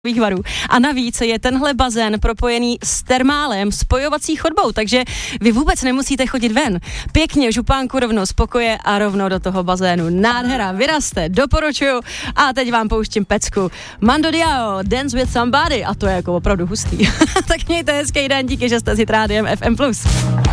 Vývarů. A navíc je tenhle bazén propojený s termálem, spojovací chodbou, takže vy vůbec nemusíte chodit ven. Pěkně župánku rovnou z pokoje a rovnou do toho bazénu. Nádhera, vyrazte, doporučuju. A teď vám pouštím pecku. Mando Diao, Dance with Somebody. A to je jako opravdu hustý. Tak mějte hezký den, díky, že jste si Rádiem FM+.